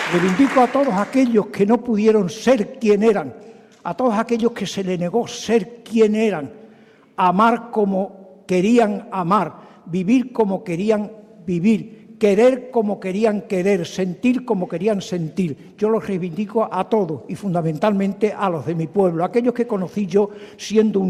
Reivindico a todos aquellos que no pudieron ser quien eran, a todos aquellos que se les negó ser quien eran, amar como querían amar, vivir como querían vivir, querer como querían querer, sentir como querían sentir. Yo los reivindico a todos y fundamentalmente a los de mi pueblo, aquellos que conocí yo siendo un